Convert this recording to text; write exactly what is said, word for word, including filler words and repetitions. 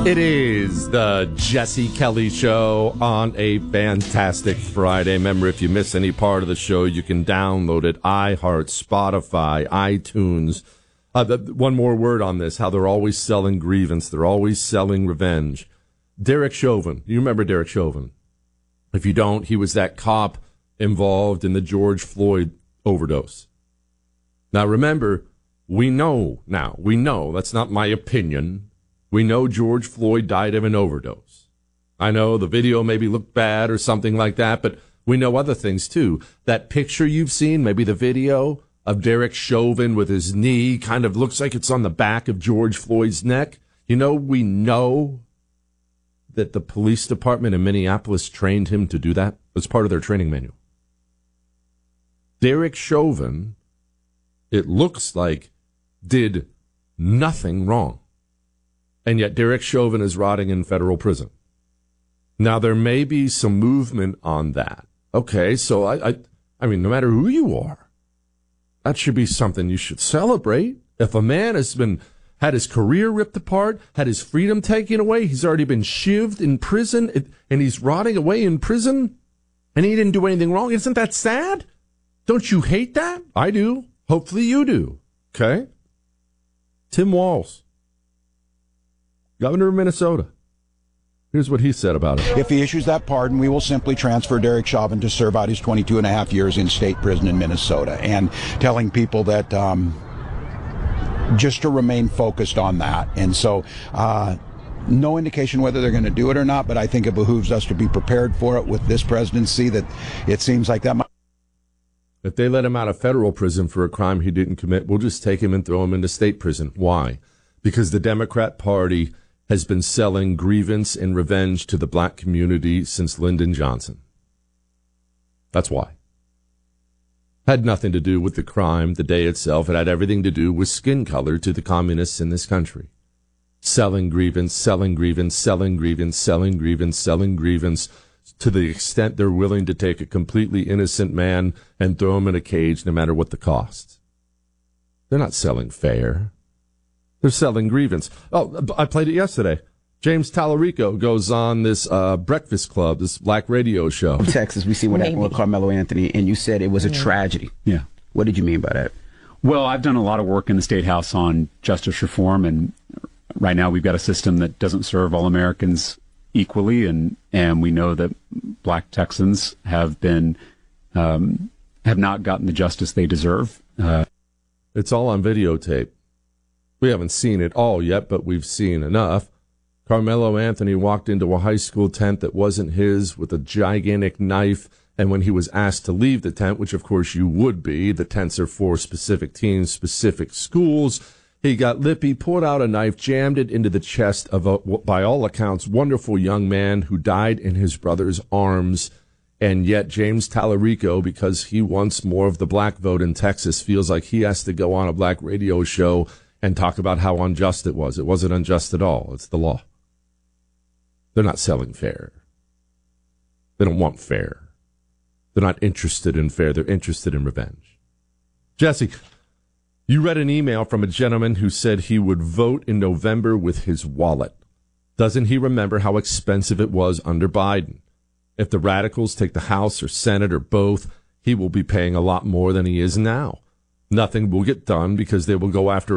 It is the Jesse Kelly Show on a fantastic Friday. Remember, if you miss any part of the show, you can download it. iHeart, Spotify, iTunes. Uh, the, one more word on this, how they're always selling grievance. They're always selling revenge. Derek Chauvin. You remember Derek Chauvin? If you don't, he was that cop involved in the George Floyd overdose. Now, remember, we know now. We know. That's not my opinion. We know George Floyd died of an overdose. I know the video maybe looked bad or something like that, but we know other things too. That picture you've seen, maybe the video of Derek Chauvin with his knee kind of looks like it's on the back of George Floyd's neck. You know, we know that the police department in Minneapolis trained him to do that as part of their training manual. Derek Chauvin, it looks like, did nothing wrong. And yet Derek Chauvin is rotting in federal prison. Now, there may be some movement on that. Okay, so I, I, I mean, no matter who you are, that should be something you should celebrate. If a man has been had his career ripped apart, had his freedom taken away, he's already been shivved in prison, and he's rotting away in prison, and he didn't do anything wrong, isn't that sad? Don't you hate that? I do. Hopefully you do. Okay? Tim Walz, governor of Minnesota. Here's what he said about it. If he issues that pardon, we will simply transfer Derek Chauvin to serve out his twenty-two and a half years in state prison in Minnesota, and telling people that um, just to remain focused on that. And so uh, no indication whether they're going to do it or not, but I think it behooves us to be prepared for it with this presidency, that it seems like that might. If they let him out of federal prison for a crime he didn't commit, we'll just take him and throw him into state prison. Why? Because the Democrat Party has been selling grievance and revenge to the black community since Lyndon Johnson. That's why. Had nothing to do with the crime, the day itself. It had everything to do with skin color to the communists in this country. Selling grievance, selling grievance, selling grievance, selling grievance, selling grievance, to the extent they're willing to take a completely innocent man and throw him in a cage no matter what the cost. They're not selling fair. They're selling grievance. Oh, I played it yesterday. James Tallarico goes on this uh, Breakfast Club, this black radio show. In Texas, we see what happened with Carmelo Anthony, and you said it was a tragedy. Yeah. What did you mean by that? Well, I've done a lot of work in the State House on justice reform, and right now we've got a system that doesn't serve all Americans equally, and, and we know that black Texans have been um, have not gotten the justice they deserve. Uh, it's all on videotape. We haven't seen it all yet, but we've seen enough. Carmelo Anthony walked into a high school tent that wasn't his with a gigantic knife, and when he was asked to leave the tent, which of course you would be, the tents are for specific teams, specific schools, he got lippy, pulled out a knife, jammed it into the chest of a, by all accounts, wonderful young man who died in his brother's arms. And yet James Tallarico, because he wants more of the black vote in Texas, feels like he has to go on a black radio show and talk about how unjust it was. It wasn't unjust at all. It's the law. They're not selling fair. They don't want fair. They're not interested in fair. They're interested in revenge. Jesse, you read an email from a gentleman who said he would vote in November with his wallet. Doesn't he remember how expensive it was under Biden? If the radicals take the House or Senate or both, he will be paying a lot more than he is now. Nothing will get done because they will go after